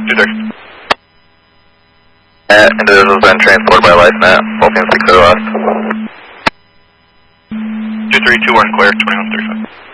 2-3. Individuals been transported by LifeNet, Wolfgang 6 clear left. 2321 clear, 2135.